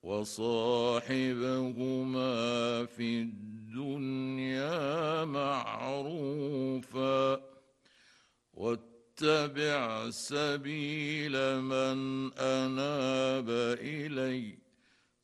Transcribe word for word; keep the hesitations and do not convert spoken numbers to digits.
وصاحبهما في الدنيا معروفا واتبع سبيل من أناب إلي